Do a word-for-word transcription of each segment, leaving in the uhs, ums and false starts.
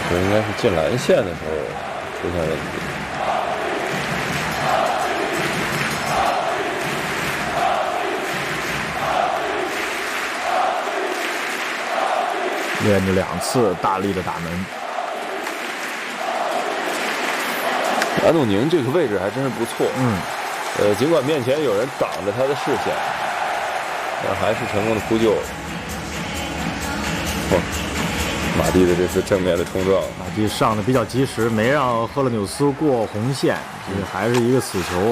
这应该是进篮线的时候出现问题。 连着两次大力的打门。 安东宁这个位置还真是不错， 嗯， 呃，尽管面前有人挡着他的视线，但还是成功的扑救了。哦，马蒂的这次正面的冲撞， 马蒂上的比较及时，没让赫勒纽斯过红线，这还是一个死球。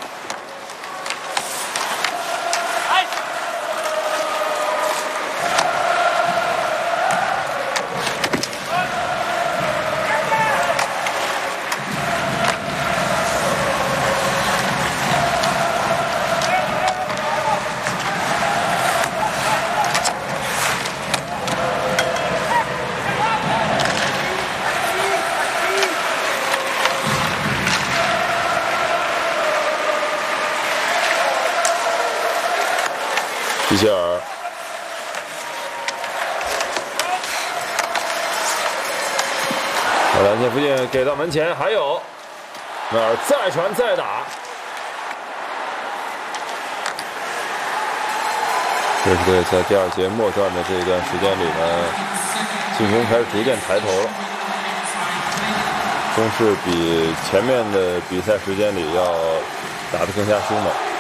皮切尔，在篮线附近给到门前，还有那儿再传再打。这支队在第二节末段的这一段时间里呢，进攻开始逐渐抬头了，攻势比前面的比赛时间里要打得更加凶猛。